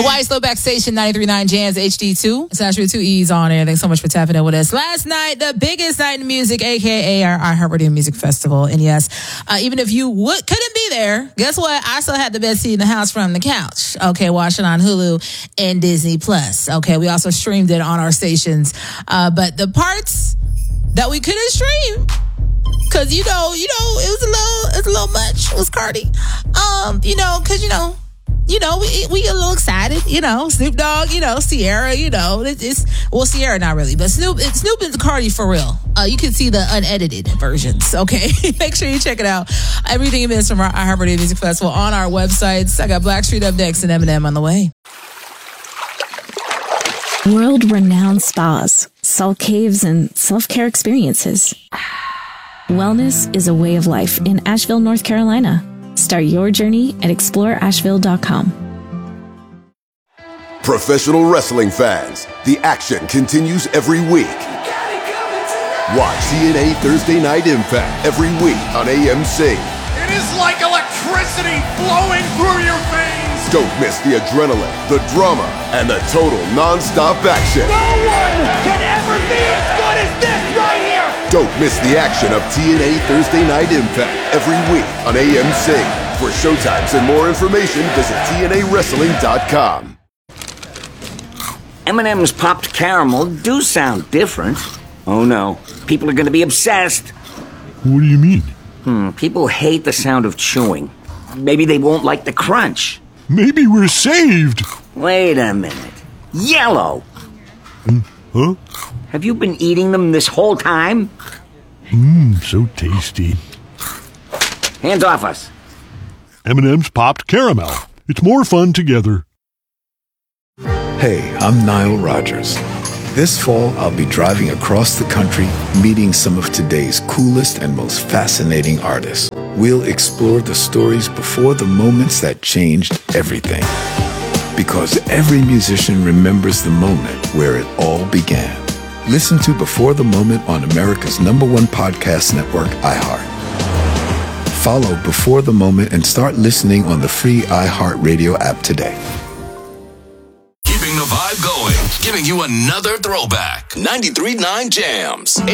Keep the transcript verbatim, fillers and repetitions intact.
Hawaii Slowback Station, ninety-three point nine Jams H D two. It's actually two E's on there. Thanks so much for tapping in with us. Last night, the biggest night in music, a k a our iHeartRadio Music Festival. And yes, uh, even if you would, couldn't be there, guess what? I still had the best seat in the house from the couch. Okay, watching on Hulu and Disney Plus. Okay, we also streamed it on our stations. Uh, but the parts that we couldn't stream, cause you know, you know, it was a little, it was a little much. It was Cardi. Um, you know, cause you know, you know, we we get a little excited. You know, Snoop Dogg. You know, Sierra. You know, it, it's well, Sierra not really, but Snoop, it, Snoop and Cardi for real. Uh, you can see the unedited versions. Okay, make sure you check it out. Everything you missed from our iHeartRadio Music Festival on our websites. I got Blackstreet up next and Eminem on the way. World-renowned spas, salt caves, and self-care experiences. Wellness is a way of life in Asheville, North Carolina. Start your journey at explore asheville dot com. Professional wrestling fans, the action continues every week. Watch T N A Thursday Night Impact every week on A M C. It is like electricity flowing through your veins. Don't miss the adrenaline, the drama, and the total non-stop action. No one can ever be as good as this right here. Don't miss the action of T N A Thursday Night Impact every week on A M C. For showtimes and more information, visit T N A wrestling dot com. M and M's popped caramel do sound different. Oh no, people are going to be obsessed. What do you mean? Hmm, people hate the sound of chewing. Maybe they won't like the crunch. Maybe we're saved. Wait a minute. Yellow. Mm, huh? Have you been eating them this whole time? Mmm, so tasty. Hands off us. M and M's popped caramel. It's more fun together. Hey, I'm Nile Rodgers. This fall, I'll be driving across the country, meeting some of today's coolest and most fascinating artists. We'll explore the stories before the moments that changed everything. Because every musician remembers the moment where it all began. Listen to Before the Moment on America's number one podcast network, iHeart. Follow Before the Moment and start listening on the free iHeartRadio app today. Keeping the vibe going, giving you another throwback. ninety-three point nine Jams.